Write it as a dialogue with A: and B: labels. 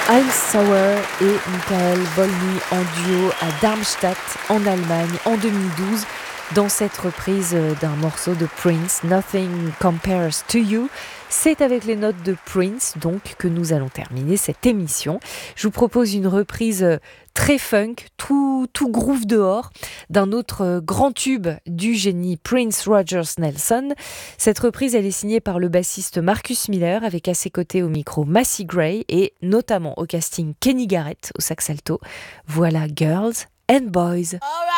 A: Heinz Sauer et Michael Bolny en duo à Darmstadt en Allemagne en 2012 dans cette reprise d'un morceau de Prince, Nothing Compares to You. C'est avec les notes de Prince donc que nous allons terminer cette émission. Je vous propose une reprise très funk, tout groove dehors, d'un autre grand tube du génie Prince Rogers Nelson. Cette reprise, elle est signée par le bassiste Marcus Miller, avec à ses côtés au micro Macy Gray et notamment au casting Kenny Garrett au sax alto. Voilà Girls and Boys.